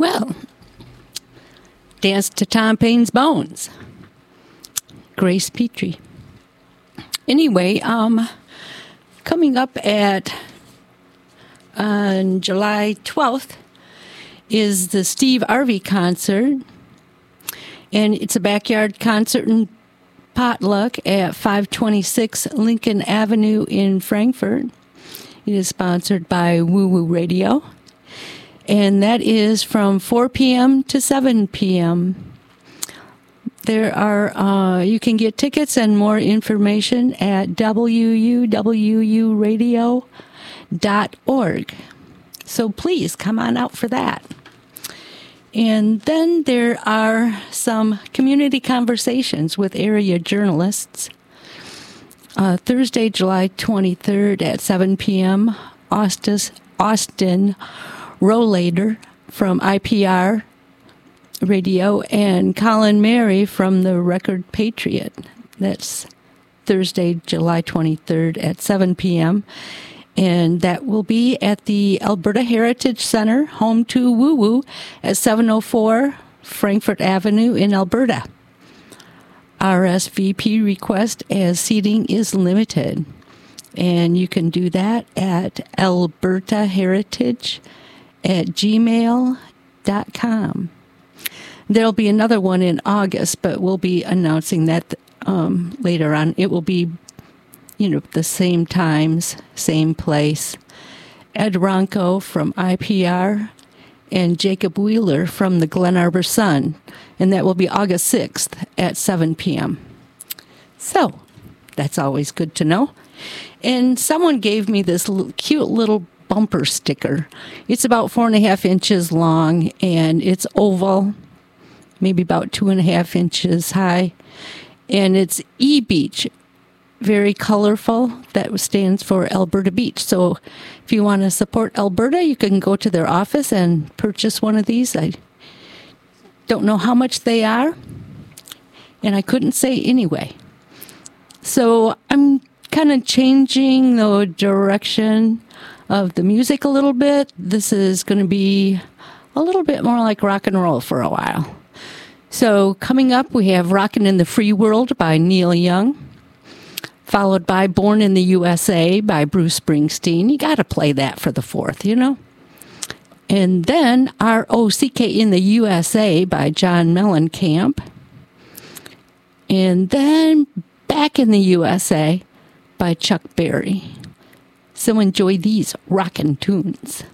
Well, Dance to Tom Paine's Bones. Grace Petrie. Anyway, coming up on July 12th is the Steve Harvey concert, and it's a backyard concert and potluck at 526 Lincoln Avenue in Frankfort. It is sponsored by Woo Woo Radio, and that is from 4 p.m. to 7 p.m. There are, you can get tickets and more information at wuwuradio.org. So please come on out for that. And then there are some community conversations with area journalists. Thursday, July 23rd at 7 p.m., Austin Rollader from IPR Radio and Colin Mary from the Record Patriot. That's Thursday, July 23rd at 7 p.m. And that will be at the Alberta Heritage Center, home to Woo Woo, at 704 Frankfort Avenue in Alberta. RSVP request as seating is limited. And you can do that at albertaheritage@gmail.com. There'll be another one in August, but we'll be announcing that later on. It will be, the same times, same place. Ed Ronco from IPR and Jacob Wheeler from the Glen Arbor Sun. And that will be August 6th at 7 p.m. So, that's always good to know. And someone gave me this cute little bumper sticker. It's about 4.5 inches long, and it's oval, maybe about 2.5 inches high. And it's E-Beach, very colorful. That stands for Alberta Beach. So if you want to support Alberta, you can go to their office and purchase one of these. I don't know how much they are, and I couldn't say anyway. So I'm kind of changing the direction of the music a little bit. This is going to be a little bit more like rock and roll for a while. So coming up, we have Rockin' in the Free World by Neil Young, followed by Born in the USA by Bruce Springsteen. You got to play that for the 4th, And then ROCK in the USA by John Mellencamp. And then Back in the USA by Chuck Berry. So enjoy these rockin' tunes.